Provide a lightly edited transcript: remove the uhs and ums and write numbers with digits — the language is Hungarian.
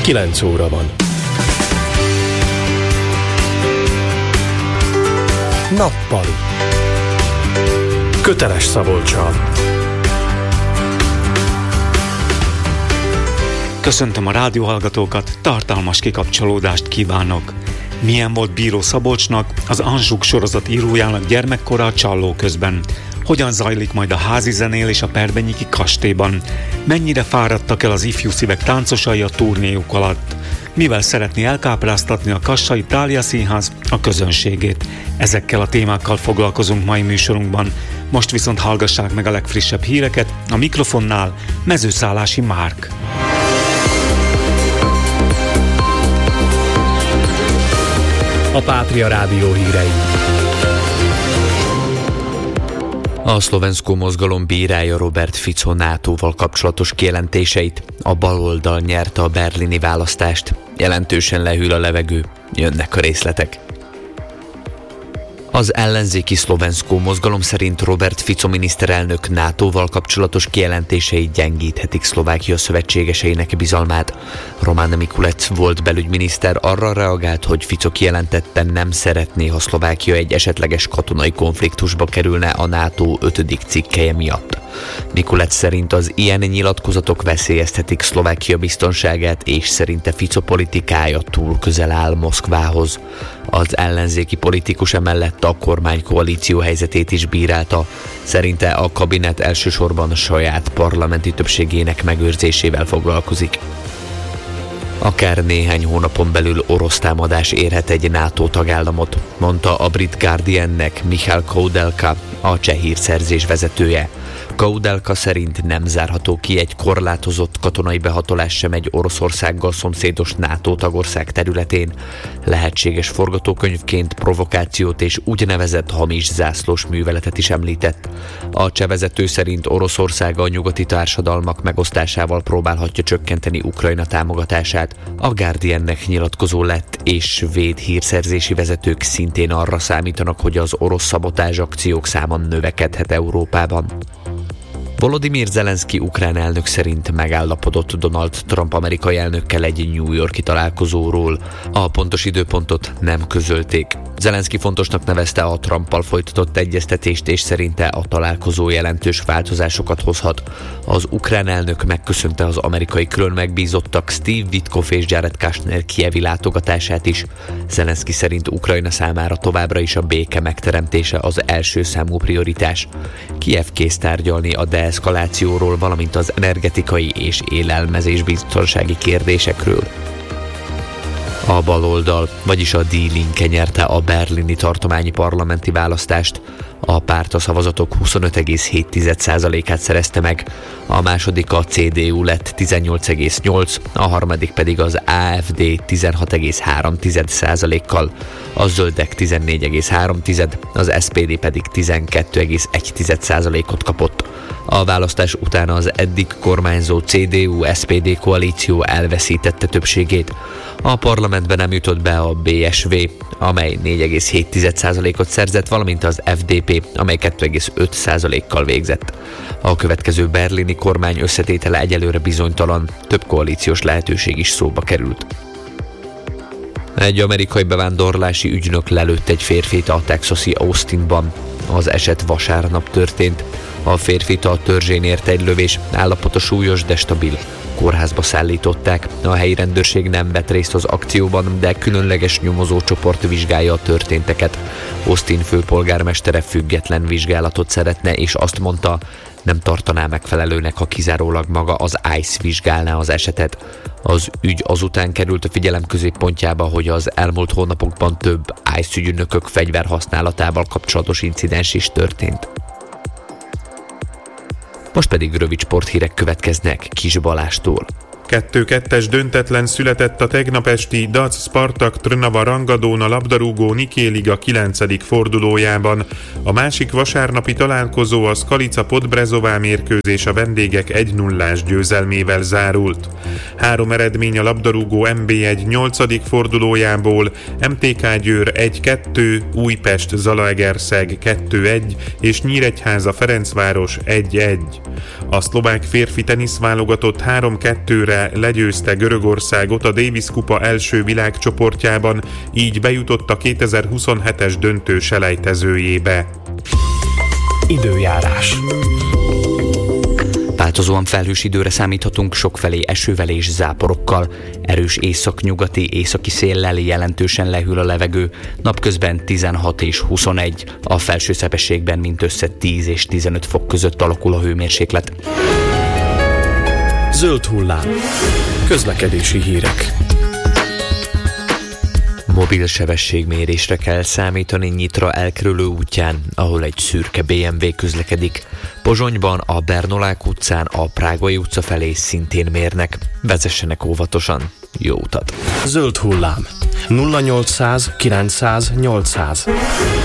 9 óra van. Nappali. Köteles Szabolccsal. Köszöntöm a rádióhallgatókat, tartalmas kikapcsolódást kívánok. Milyen volt Bíró Szabolcsnak, az Anzsuk sorozat írójának gyermekkora a Csalló közben? Hogyan zajlik majd a házi zenélés a Perbenyiki kastélyban? Mennyire fáradtak el az ifjú szívek táncosai a turnéjuk alatt? Mivel szeretné elkápráztatni a Kassai Thália Színház a közönségét? Ezekkel a témákkal foglalkozunk mai műsorunkban. Most viszont hallgassák meg a legfrissebb híreket, a mikrofonnál Mezőszállási Márk. A Pátria Rádió hírei. A Szlovenszkó mozgalom bírálja Robert Fico NATO-val kapcsolatos kijelentéseit. A baloldal nyerte a berlini választást. Jelentősen lehűl a levegő. Jönnek a részletek. Az ellenzéki Szlovenszkó mozgalom szerint Robert Fico miniszterelnök NATO-val kapcsolatos kijelentései gyengíthetik Szlovákia szövetségeseinek bizalmát. Roman Mikulec volt belügyminiszter arra reagált, hogy Fico kijelentette, nem szeretné, ha Szlovákia egy esetleges katonai konfliktusba kerülne a NATO 5. cikkelye miatt. Mikulec szerint az ilyen nyilatkozatok veszélyeztetik Szlovákia biztonságát, és szerinte Fico politikája túl közel áll Moszkvához. Az ellenzéki politikus emellett a kormánykoalíció helyzetét is bírálta. Szerinte a kabinet elsősorban saját parlamenti többségének megőrzésével foglalkozik. Akár néhány hónapon belül orosz támadás érhet egy NATO tagállamot, mondta a brit Guardiannek Michal Koudelka, a cseh hírszerzés vezetője. Koudelka szerint nem zárható ki egy korlátozott katonai behatolás sem egy Oroszországgal szomszédos NATO tagország területén. Lehetséges forgatókönyvként provokációt és úgynevezett hamis zászlós műveletet is említett. A cseh vezető szerint Oroszország a nyugati társadalmak megosztásával próbálhatja csökkenteni Ukrajna támogatását. A Guardiannek nyilatkozó lett, és svéd hírszerzési vezetők szintén arra számítanak, hogy az orosz szabotázs akciók száma növekedhet Európában. Volodymyr Zelenszky ukrán elnök szerint megállapodott Donald Trump amerikai elnökkel egy New York-i találkozóról. A pontos időpontot nem közölték. Zelenszky fontosnak nevezte a Trumppal folytatott egyeztetést, és szerinte a találkozó jelentős változásokat hozhat. Az ukrán elnök megköszönte az amerikai külön megbízottak Steve Witkoff és Jared Kushner kijevi látogatását is. Zelenszky szerint Ukrajna számára továbbra is a béke megteremtése az első számú prioritás. Kijev kész tárgyalni a deeszkalációról, valamint az energetikai és élelmezésbiztonsági kérdésekről. A baloldal, vagyis a Die Linke nyerte a berlini tartományi parlamenti választást. A párt a szavazatok 25,7%-át szerezte meg, a második a CDU lett 18,8%, a harmadik pedig az AfD 16,3%-kal, a zöldek 14,3%, az SPD pedig 12,1%-ot kapott. A választás után az eddig kormányzó CDU-SPD koalíció elveszítette többségét. A parlamentben nem jutott be a BSV, amely 4,7%-ot szerzett, valamint az FDP, amely 2,5%-kal végzett. A következő berlini kormány összetétele egyelőre bizonytalan, több koalíciós lehetőség is szóba került. Egy amerikai bevándorlási ügynök lelőtt egy férfit a texasi Austinban. Az eset vasárnap történt. A férfit a törzsén ért egy lövés, állapota súlyos, de stabil. Kórházba szállították. A helyi rendőrség nem vett részt az akcióban, de különleges nyomozócsoport vizsgálja a történteket. Austin főpolgármestere független vizsgálatot szeretne, és azt mondta, nem tartaná megfelelőnek, ha kizárólag maga az ICE vizsgálná az esetet. Az ügy azután került a figyelem középpontjába, hogy az elmúlt hónapokban több ICE ügynökök fegyverhasználatával kapcsolatos incidens is történt. Most pedig rövid sporthírek következnek Kis Balástól. 2-2-es döntetlen született a tegnap esti Dac Spartak Trnava Rangadóna labdarúgó Niké Liga 9. fordulójában. A másik vasárnapi találkozó a Skalica Podbrezová mérkőzés a vendégek 1-0-ás győzelmével zárult. 3 eredmény a labdarúgó NB1 8. fordulójából: MTK Győr 1-2, Újpest Zalaegerszeg 2-1 és Nyíregyháza Ferencváros 1-1. A szlovák férfi teniszválogatott 3-2-re 2-1-re legyőzte Görögországot a Davis kupa első világcsoportjában, így bejutott a 2027-es döntő selejtezőjébe. Időjárás. Változóan felhős időre számíthatunk, sokfelé esővel és záporokkal. Erős északnyugati, északi széllel jelentősen lehűl a levegő, napközben 16 és 21, a felső szepességben mindössze 10 és 15 fok között alakul a hőmérséklet. Zöld hullám. Közlekedési hírek. Mobil sebességmérésre kell számítani Nyitra elkerülő útján, ahol egy szürke BMW közlekedik. Pozsonyban a Bernolák utcán a Prágai utca felé szintén mérnek. Vezessenek óvatosan. Jó utat! Zöld hullám. 0800 900 800.